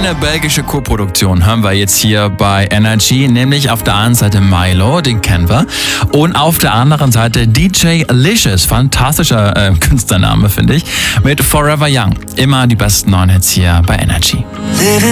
Eine belgische Co-Produktion hören wir jetzt hier bei Energy, nämlich auf der einen Seite Milo, den kennen wir, und auf der anderen Seite DJ Licious, fantastischer Künstlername, finde ich, mit Forever Young. Immer die besten neuen Hits hier bei Energy.